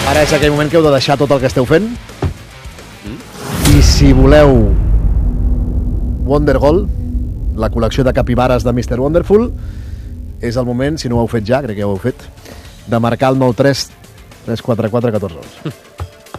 Ara és aquell moment que heu de deixar tot el que esteu fent. I si voleu Wonder Gold, la col·lecció de capibares de Mr. Wonderful, és el moment, si no ho heu fet ja, crec que ja ho heu fet, de marcar el 93 344 14 11.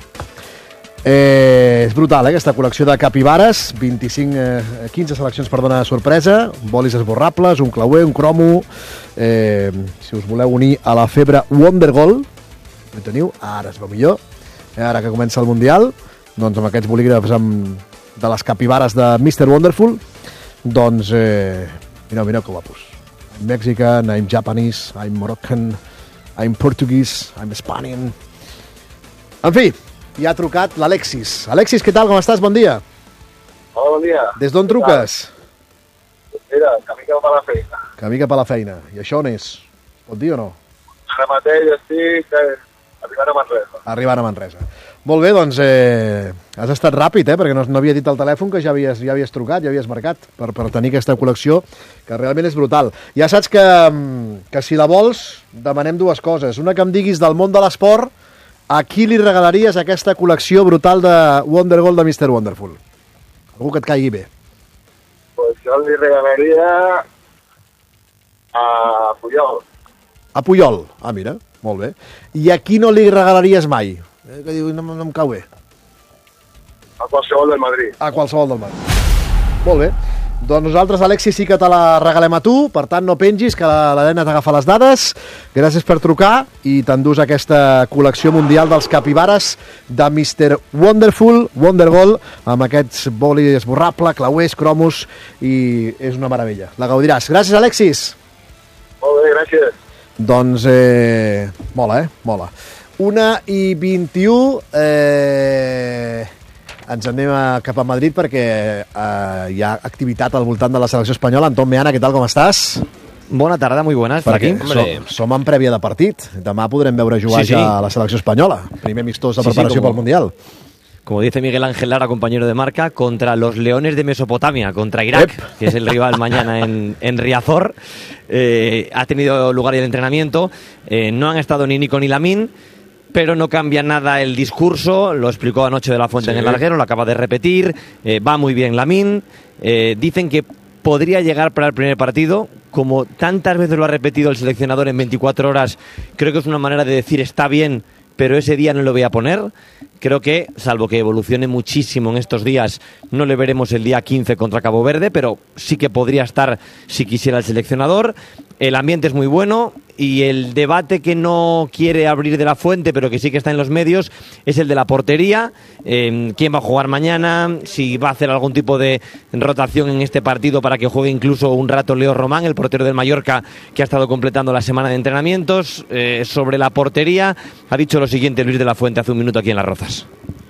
És brutal, aquesta col·lecció de capibares, 15 seleccions, perdona, sorpresa, bolis esborrables, un clauer, un cromo. Si us voleu unir a la febre Wonder Gold, ho teniu, ara es veu millor, ara que comença el Mundial, doncs amb aquests bolígrafs de les capibares de Mr. Wonderful, doncs, mireu que guapos. I'm Mexican, I'm Japanese, I'm Moroccan, I'm Portuguese, I'm Spanish. En fi, ja ha trucat l'Alexis. Alexis, què tal, com estàs? Bon dia. Hola, bon dia. Des d'on truques? Mira, camí cap a la feina. Camí cap a la feina. I això on és? Pot dir o no? Ara mateix estic arribant a Manresa. Arribant a Manresa. Molt bé, doncs has estat ràpid, perquè no havia dit al telèfon que ja havies trucat, ja havies marcat per tenir aquesta col·lecció, que realment és brutal. Ja saps que si la vols, demanem dues coses. Una, que em diguis del món de l'esport, a qui li regalaries aquesta col·lecció brutal de Wonder Gold de Mr. Wonderful? Algú que et caigui bé. Pues jo li regalaria a Puyol. A Puyol. Ah, mira, molt bé. I a qui no li regalaries mai? Que diu, no em cau bé. A qualsevol del Madrid. A qualsevol del Madrid. Molt bé. Doncs nosaltres, Alexis, sí que te la regalem a tu, per tant no pengis, que l'Helena t'agafa les dades. Gràcies per trucar i t'endús aquesta col·lecció mundial dels capibares de Mr. Wonderful, Wonder Gold, amb aquests bolis esborrable, clauers, cromos, i és una meravella. La gaudiràs. Gràcies, Alexis. Molt bé, gràcies. Doncs, mola, Mola. 1:21, ens anem cap a Madrid perquè hi ha activitat al voltant de la selecció espanyola. Anton Meana, què tal, com estàs? Bona tarda, muy buenas. Per aquí som en prèvia de partit. Demà podrem veure jugar ja a la selecció espanyola. Primer amistós de preparació pel Mundial. Como dice Miguel Ángel Lara, compañero de marca, contra los Leones de Mesopotamia, contra Irak, que es el rival mañana en Riazor. Ha tenido lugar el entrenamiento. No han estado ni Nico ni Lamine, pero no cambia nada el discurso. Lo explicó anoche De la Fuente en el larguero, lo acaba de repetir. Va muy bien Lamine. Dicen que podría llegar para el primer partido. Como tantas veces lo ha repetido el seleccionador en 24 horas, creo que es una manera de decir está bien, pero ese día no lo voy a poner. Creo que, salvo que evolucione muchísimo en estos días, no le veremos el día 15 contra Cabo Verde, pero sí que podría estar si quisiera el seleccionador. El ambiente es muy bueno y el debate que no quiere abrir De la Fuente, pero que sí que está en los medios, es el de la portería. ¿Quién va a jugar mañana? Si va a hacer algún tipo de rotación en este partido para que juegue incluso un rato Leo Román, el portero del Mallorca, que ha estado completando la semana de entrenamientos. Sobre la portería ha dicho lo siguiente Luis De la Fuente hace un minuto aquí en Las Rozas.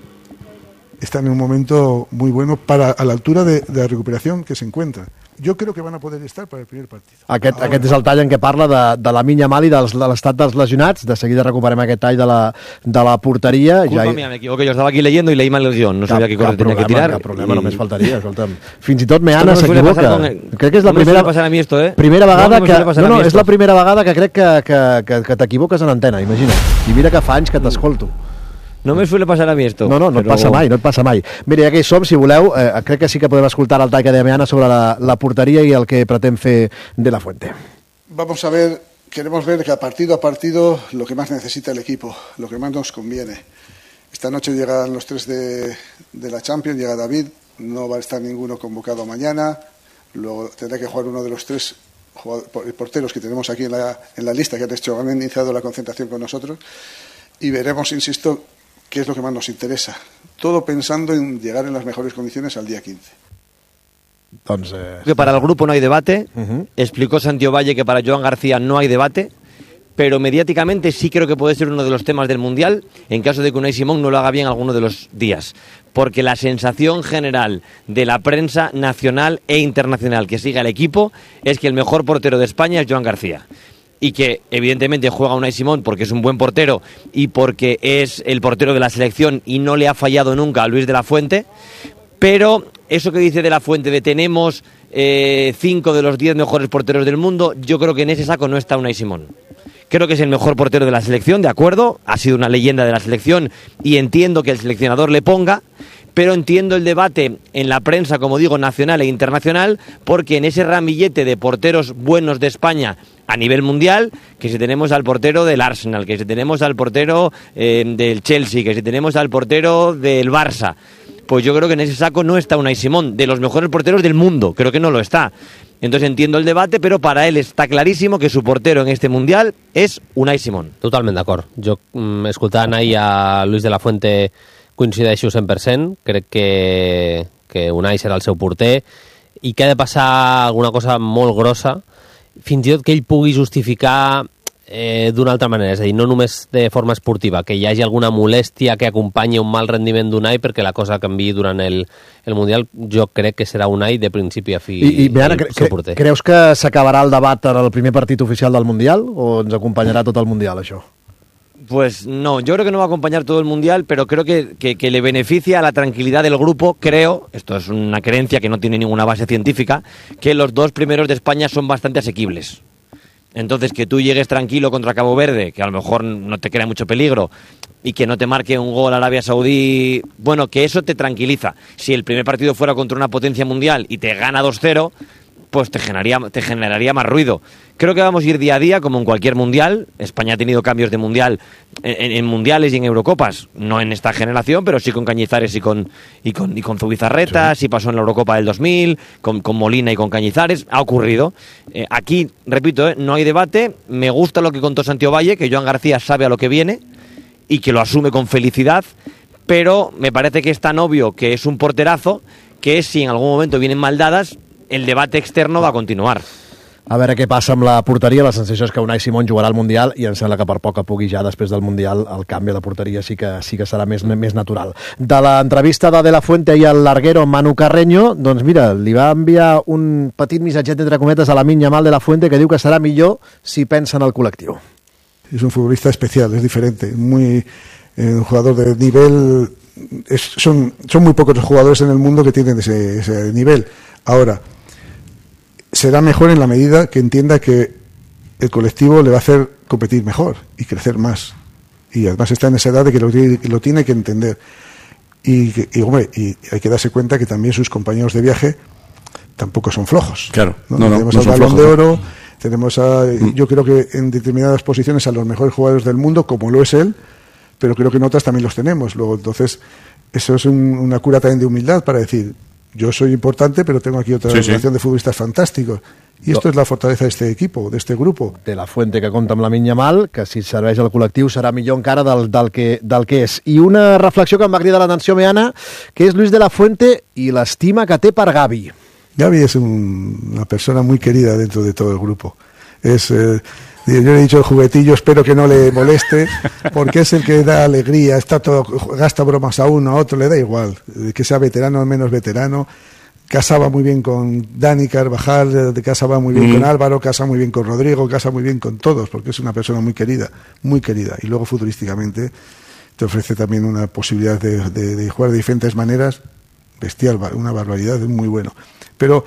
Están en un momento muy bueno a la altura de la recuperación que se encuentra. Jo crec que van a poder estar per al primer partit. Aquest és el tall en què parla de la Lamine i de l'estat dels lesionats. De seguida recuperem aquest tall de la porteria. Mía, me equivoqué, yo estaba aquí leyendo y leí mal el guión. No sabía qué corte tenía que tirar. Cap problema, només faltaria. Escolta'm. Fins i tot Meana s'equivoca. Crec que és la primera vegada que... No, és la primera vegada que crec que t'equivoques en antena, imagina. I mira que fa anys que t'escolto. No me suele pasar a mí esto. No et passa mai. Mira, ja que hi som, si voleu, crec que sí que podem escoltar el tall que deia Meana sobre la porteria i el que pretén fer De la Fuente. Queremos ver que partido a partido lo que más necesita el equipo, lo que más nos conviene. Esta noche llegan los tres de la Champions, llega David, no va a estar ninguno convocado mañana, luego tendrá que jugar uno de los tres porteros que tenemos aquí en la lista, que han iniciado la concentración con nosotros, y veremos, insisto, qué es lo que más nos interesa. Todo pensando en llegar en las mejores condiciones al día 15. Que para el grupo no hay debate. Explicó Santiago Valle que para Joan García no hay debate, pero mediáticamente sí creo que puede ser uno de los temas del Mundial en caso de que Unai Simón no lo haga bien alguno de los días. Porque la sensación general de la prensa nacional e internacional que sigue al equipo es que el mejor portero de España es Joan García. Y que evidentemente juega Unai Simón porque es un buen portero y porque es el portero de la selección y no le ha fallado nunca a Luis De la Fuente, pero eso que dice De la Fuente de tenemos 5 de los 10 mejores porteros del mundo, yo creo que en ese saco no está Unai Simón. Creo que es el mejor portero de la selección, de acuerdo, ha sido una leyenda de la selección y entiendo que el seleccionador le ponga, pero entiendo el debate en la prensa, como digo, nacional e internacional, porque en ese ramillete de porteros buenos de España a nivel mundial, que si tenemos al portero del Arsenal, que si tenemos al portero del Chelsea, que si tenemos al portero del Barça, pues yo creo que en ese saco no está Unai Simón, de los mejores porteros del mundo, creo que no lo está. Entonces entiendo el debate, però para él està claríssim que su portero en este Mundial és Unai Simón. Totalment d'acord. Jo, escoltant ahir a Luis de la Fuente, coincideixo 100%. Crec que Unai serà el seu porter i que ha de passar alguna cosa molt grossa, fins i tot que ell pugui justificar d'una altra manera, és a dir, no només de forma esportiva, que hi hagi alguna molèstia que acompanyi un mal rendiment d'Unai perquè la cosa canviï durant el Mundial. Jo crec que serà Unai de principi a fi. I Beana, creus que s'acabarà el debat en el primer partit oficial del Mundial o ens acompanyarà tot el Mundial, això? Pues no, yo creo que no va a acompañar todo el Mundial, pero creo que le beneficia a la tranquilidad del grupo. Creo, esto es una creencia que no tiene ninguna base científica, que los dos primeros de España son bastante asequibles. Entonces, que tú llegues tranquilo contra Cabo Verde, que a lo mejor no te crea mucho peligro, y que no te marque un gol Arabia Saudí, bueno, que eso te tranquiliza. Si el primer partido fuera contra una potencia mundial y te gana 2-0, pues te generaría más ruido. Creo que vamos a ir día a día, como en cualquier mundial. España ha tenido cambios de mundial en mundiales y en Eurocopas, no en esta generación, pero sí con Cañizares y con Zubizarreta, sí pasó en la Eurocopa del 2000, con Molina y con Cañizares, ha ocurrido. Aquí, repito, no hay debate. Me gusta lo que contó Santiago Valle, que Joan García sabe a lo que viene y que lo asume con felicidad, pero me parece que es tan obvio que es un porterazo que si en algún momento vienen mal dadas, el debate externo va a continuar. A veure què passa amb la porteria. La sensació és que Unai Simón jugarà al Mundial i em sembla que per poc que pugui ja després del Mundial el canvi de porteria sí que serà més natural. De l'entrevista de la Fuente i al larguero Manu Carreño, doncs mira, li va enviar un petit missatget entre cometes a Lamine Yamal de la Fuente que diu que serà millor si pensa en el col·lectiu. Es un futbolista especial, es diferente, un jugador de nivel. Son muy pocos los jugadores en el mundo que tienen ese nivel. Ahora, será mejor en la medida que entienda que el colectivo le va a hacer competir mejor y crecer más. Y además está en esa edad de que lo tiene que entender. Y hay que darse cuenta que también sus compañeros de viaje tampoco son flojos. Claro, ¿no? Tenemos al Balón de Oro, tenemos yo creo que en determinadas posiciones a los mejores jugadores del mundo, como lo es él, pero creo que en otras también los tenemos. Luego, entonces, eso es una cura también de humildad para decir, yo soy importante, pero tengo aquí otra generación de futbolistas fantásticos. I esto és la fortaleza d'este equipo, d'este grupo. De la Fuente que compta amb Lamine Yamal, que si serveix al col·lectiu serà millor encara del que és. I una reflexió que em va cridar l'atenció, Meana, que és Luis de la Fuente i l'estima que té per Gavi. Gavi es una persona muy querida dentro de todo el grupo. Yo le he dicho el juguetillo, espero que no le moleste, porque es el que da alegría, gasta bromas a uno, a otro, le da igual, que sea veterano o menos veterano. Casaba muy bien con Dani Carvajal, casaba muy bien con Álvaro, casa muy bien con Rodrigo, casa muy bien con todos, porque es una persona muy querida, muy querida. Y luego futbolísticamente te ofrece también una posibilidad de jugar de diferentes maneras, bestial, una barbaridad, es muy bueno. Pero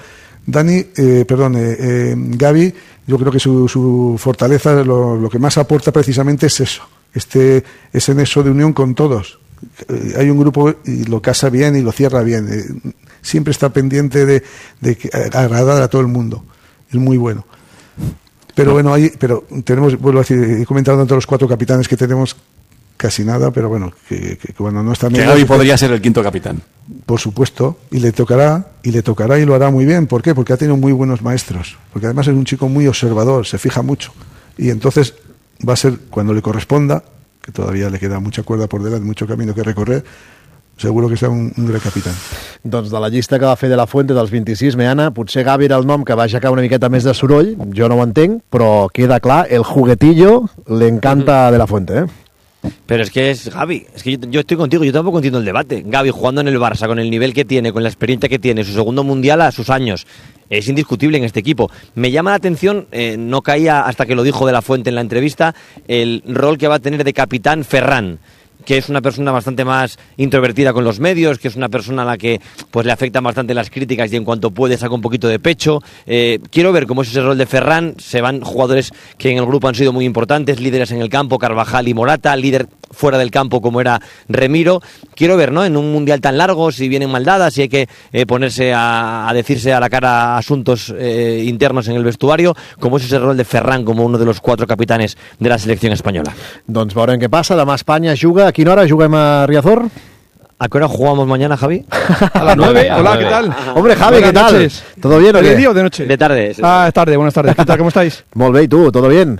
Gavi, yo creo que su fortaleza, lo que más aporta precisamente es eso, ese nexo de unión con todos. Hay un grupo y lo casa bien y lo cierra bien. Siempre está pendiente de agradar a todo el mundo. Es muy bueno. Pero bueno, tenemos, vuelvo a decir, he comentado entre los 4 capitanes que tenemos casi nada, pero bueno, que cuando no está bien. Que Gavi podría ser el quinto capitán. Por supuesto, y le tocará y lo hará muy bien. ¿Por qué? Porque ha tenido muy buenos maestros. Porque además es un chico muy observador, se fija mucho. Y entonces va a ser, cuando le corresponda, que todavía le queda mucha cuerda por delante, mucho camino que recorrer, seguro que serà un gran capitán. Doncs de la llista que va fer de la Fuente dels 26, Meana, potser Gavi era el nom que va aixecar una miqueta més de soroll, jo no ho entenc, però queda clar, el juguetillo le encanta de la Fuente, ¿eh? Pero es que es Gavi, es que yo estoy contigo, yo tampoco entiendo el debate. Gavi jugando en el Barça, con el nivel que tiene, con la experiencia que tiene, su segundo mundial a sus años, es indiscutible en este equipo. Me llama la atención, no caía hasta que lo dijo de la Fuente en la entrevista, el rol que va a tener de capitán Ferran. que es una persona bastante más introvertida con los medios, que es una persona a la que pues le afectan bastante las críticas y en cuanto puede saca un poquito de pecho. Quiero ver cómo es ese rol de Ferran. Se van jugadores que en el grupo han sido muy importantes, líderes en el campo, Carvajal y Morata, líder fuera del campo como era Remiro. Quiero ver, ¿no?, en un mundial tan largo, si vienen mal dadas, si hay que ponerse a decirse a la cara asuntos internos en el vestuario, cómo es ese rol de Ferran como uno de los 4 capitanes de la selección española. Doncs veurem què passa. Demà Espanya juga. A quina hora juguem a Riazor? ¿A qué hora jugamos mañana, Javi? A las 9. Hola, ¿qué tal? Hombre, Javi, Buenas ¿qué tal? noches. ¿Todo bien o ¿De qué? día o de noche? De tarde. Ah, es tarde, buenas tardes. ¿Qué tal, cómo estáis? Molt bé, ¿y tú? ¿Todo bien?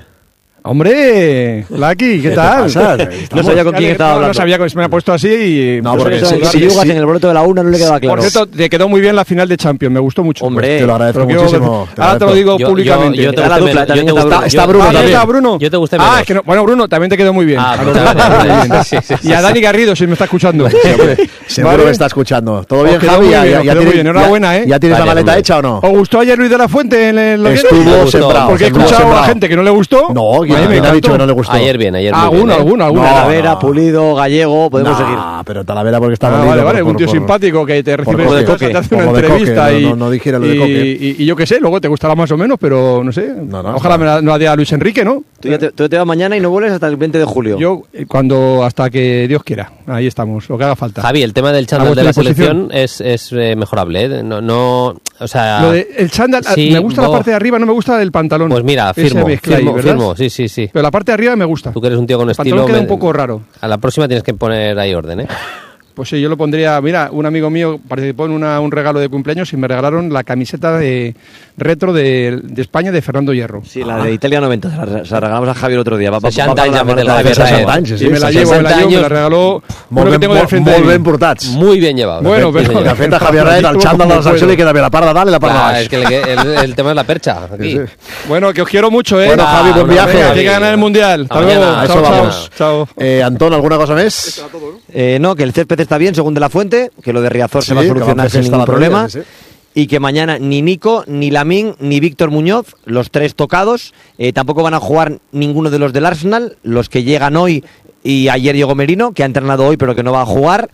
Hombre, Lucky, ¿qué tal? No sabía con quién estaba hablando. No sabía, me ha puesto así y... No, porque si jugas en el broto de la una no le quedaba claro. Por cierto, te quedó muy bien la final de Champions, me gustó mucho. Hombre, Te lo agradezco Pero muchísimo. ahora te lo digo públicamente. Yo te Está la gusté dupla, menos. también está Bruno Ah, también. está Bruno. Yo te gusté menos. Es que no, bueno, Bruno, también te quedó muy bien. Ah, Bruno, sí, sí, sí, y a Dani Garrido, si me está escuchando. Seguro Vale. que está escuchando. ¿Todo Os bien, quedó Javi? muy ¿Ya, bien, ya, os ya quedó muy tienes, bien. Enhorabuena, ¿eh? ¿Ya tienes la Vale, maleta hombre. hecha o no? ¿Os gustó ayer Luis de la Fuente en el Oviedo? Estuvo Me gustó. sembrado. Porque he estuvo escuchado a sembrado. gente que no le gustó. No, A mí me ¿quién ha encantó. dicho que no le gustó? Ayer bien, muy bien. Alguno. Talavera, no. Pulido, Gallego, podemos seguir. Pero Talavera porque está Ah, dolido vale, por- un tío por- simpático que te recibe Coque. en casa, te hace una Por lo de entrevista Coque, y, no dijera lo de Coque. y yo qué sé, luego te gustará más o menos, pero no sé. No, Ojalá me la diera Luis Enrique, ¿no? Tú te vas mañana y no vuelves hasta el 20 de julio. Yo, hasta que Dios quiera. Ahí estamos, lo que haga falta. Javi, el tema del A chándal vuestra de la disposición. selección es mejorable, ¿eh? No, o sea... Lo de el chándal, sí, me gusta la parte de arriba, no me gusta el pantalón. Pues mira, Ese firmo, mezcla ahí, ¿verdad? sí. Pero la parte de arriba me gusta. Tú que eres un tío con El estilo... pantalón queda un poco raro. A la próxima tienes que poner ahí orden, ¿eh? Pues sí, yo lo pondría... Mira, un amigo mío participó en un regalo de cumpleaños y me regalaron la camiseta de retro de España de Fernando Hierro. Sí, la de Italia 90, se la regalamos a Javi el otro día. Va 60 anys para de la la guerra, 60 anys, sí, Y me la 60 llevo, me años. la regaló uno que tengo del frente de molt mí. ben portats. Muy bien llevado. Bueno, Sí, señor. De fet, a Javier Raed, el xandall de la secció li queda bé la part de dalt i la part de Clar, baix. es que el tema es la percha. Aquí. Bueno, que os quiero mucho, ¿eh? Bueno, Javi, buen viaje. Venga, hay que ganar el Mundial. Hasta Mañana. luego. A eso Chao, vamos. chao. Antón, ¿alguna cosa més? No, que el césped está bien, según De la Fuente, que lo de Riazor Sí, se va a que solucionar van a hacer sin festa ningún l'altre dia, problema. sí, sí. Y que mañana ni Nico, ni Lamine, ni Víctor Muñoz, los 3 tocados, tampoco van a jugar ninguno de los del Arsenal, los que llegan hoy y ayer llegó Merino, que ha entrenado hoy pero que no va a jugar.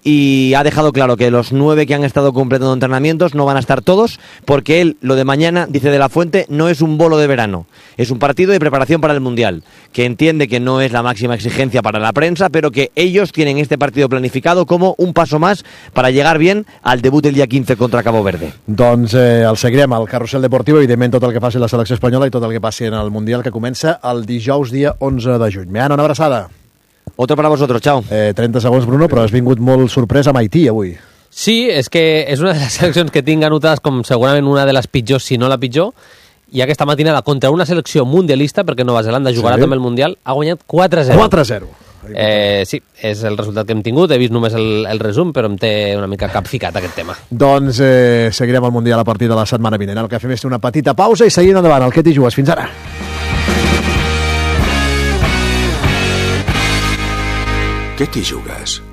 Y ha dejado claro que los 9 que han estado completando entrenamientos no van a estar todos, porque él, lo de mañana, dice De la Fuente, no es un bolo de verano, es un partido de preparación para el Mundial, que entiende que no es la máxima exigencia para la prensa, pero que ellos tienen este partido planificado como un paso más para llegar bien al debut el día 15 contra Cabo Verde. Doncs el seguirem al carrusel deportiu, evidentment tot el que faci la selecció espanyola i tot el que passi en el Mundial, que comença el dijous dia 11 de juny. Meana, una abraçada. Otro para vosotros, chao. 30 segons, Bruno, però has vingut molt sorprès amb Haití avui. Sí, és que és una de les seleccions que tinc anotades com segurament una de les pitjors, si no la pitjor, i aquesta matinada contra una selecció mundialista, perquè Nova Zelanda jugarà Sí. també el Mundial, ha guanyat 4-0. 4-0. Sí, és el resultat que hem tingut, he vist només el resum, però em té una mica capficat aquest tema. Doncs seguirem el Mundial a partir de la setmana vinent. El que fem és una petita pausa i seguint endavant. El que t'hi jugues. Fins ara. Què t'hi jugues?